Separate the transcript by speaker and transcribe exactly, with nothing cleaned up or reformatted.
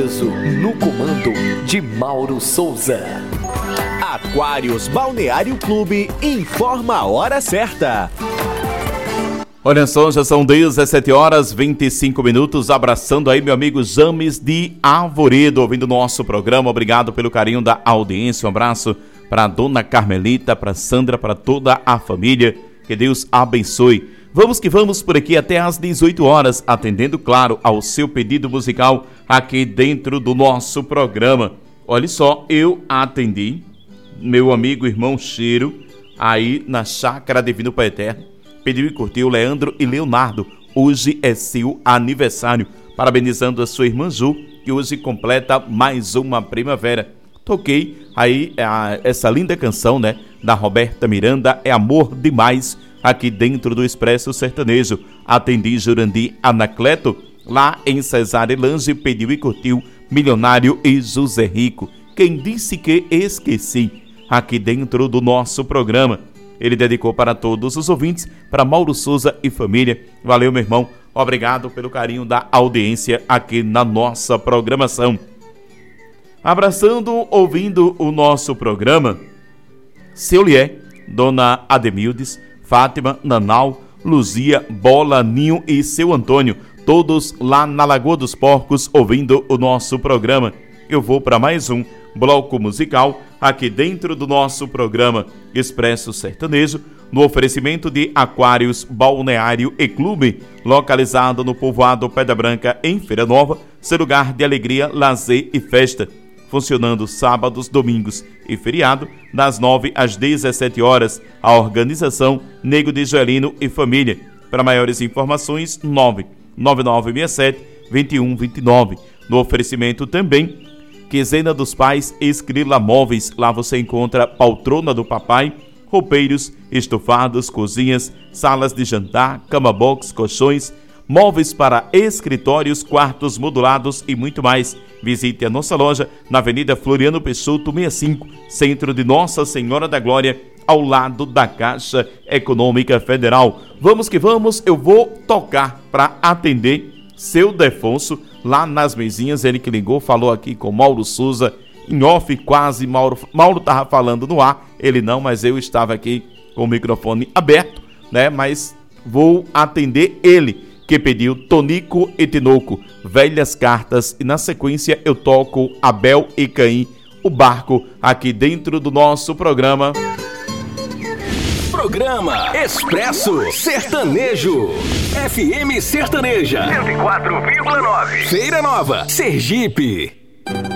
Speaker 1: Peso, no comando de Mauro Souza.
Speaker 2: Aquários Balneário Clube informa a hora certa.
Speaker 3: Olha só, já são dezessete horas e vinte e cinco minutos, abraçando aí meu amigo James de Arvoredo, ouvindo o nosso programa. Obrigado pelo carinho da audiência, um abraço para a dona Carmelita, para Sandra, para toda a família, que Deus abençoe. Vamos que vamos por aqui até às dezoito horas, atendendo, claro, ao seu pedido musical aqui dentro do nosso programa. Olha só, eu atendi meu amigo irmão Cheiro, aí na Chácara Divino Pai Eterno. Pediu e curtiu Leandro e Leonardo. Hoje é seu aniversário. Parabenizando a sua irmã Ju, que hoje completa mais uma primavera. Toquei aí a, essa linda canção, né, da Roberta Miranda, É Amor Demais, aqui dentro do Expresso Sertanejo. Atendi Jurandir Anacleto, lá em Cesarelange, pediu e curtiu Milionário e José Rico. Quem disse que esqueci, aqui dentro do nosso programa. Ele dedicou para todos os ouvintes, para Mauro Souza e família. Valeu, meu irmão. Obrigado pelo carinho da audiência aqui na nossa programação. Abraçando, ouvindo o nosso programa, seu Lié, Dona Ademildes, Fátima, Nanau, Luzia, Bola, Ninho e seu Antônio, todos lá na Lagoa dos Porcos, ouvindo o nosso programa. Eu vou para mais um bloco musical aqui dentro do nosso programa Expresso Sertanejo, no oferecimento de Aquários Balneário e Clube, localizado no povoado Pedra Branca, em Feira Nova, seu lugar de alegria, lazer e festa. Funcionando sábados, domingos e feriado, das nove às dezessete horas. A organização Nego de Joelino e Família. Para maiores informações, nove nove nove seis sete, dois um dois nove. No oferecimento também Quinzena dos Pais, Escrila Móveis. Lá você encontra poltrona do papai, roupeiros, estofados, cozinhas, salas de jantar, cama box, colchões, móveis para escritórios, quartos modulados e muito mais. Visite a nossa loja na Avenida Floriano Peixoto sessenta e cinco, centro de Nossa Senhora da Glória, ao lado da Caixa Econômica Federal. Vamos que vamos, eu vou tocar para atender seu Defonso lá nas mesinhas. Ele que ligou, falou aqui com Mauro Souza, em off quase, Mauro Mauro estava falando no ar, ele não, mas eu estava aqui com o microfone aberto, né? Mas vou atender ele, que pediu Tonico e Tinoco, Velhas Cartas, e na sequência eu toco Abel e Caim, o barco, aqui dentro do nosso programa.
Speaker 2: Programa Expresso Sertanejo, F M Sertaneja cento e quatro vírgula nove, Feira Nova, Sergipe.